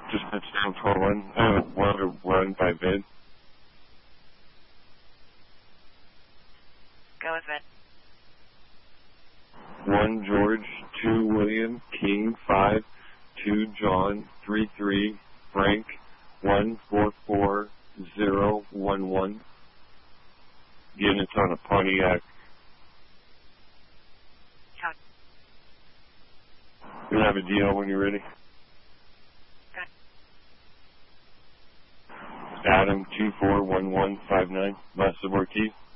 Just touchdown 12-1. I want to run by vid. Go with vid. 1 George, 2 William, King, 5, 2 John, 3 3, Frank, 1 4 4 0 1 1. Units on a Pontiac. Count. You'll have a DL when you're ready. Good. Adam 241159. Last support key.